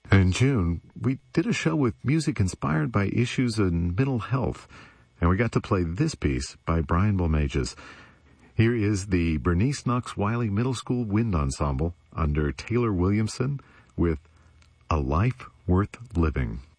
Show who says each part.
Speaker 1: In June, we did a show with music inspired by issues in mental health, and we got to play this piece by Brian Bolmages. Here is the Bernice Knox Wiley Middle School Wind Ensemble under Taylor Williamson with A Life Worth Living.